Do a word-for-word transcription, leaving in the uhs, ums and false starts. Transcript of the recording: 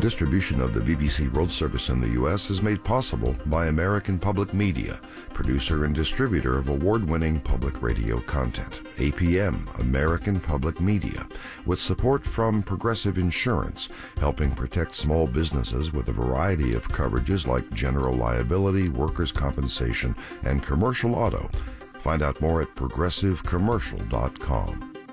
Distribution of the B B C World Service in the U S is made possible by American Public Media, producer and distributor of award-winning public radio content. A P M, American Public Media, with support from Progressive Insurance, helping protect small businesses with a variety of coverages like general liability, workers' compensation, and commercial auto. Find out more at progressive commercial dot com.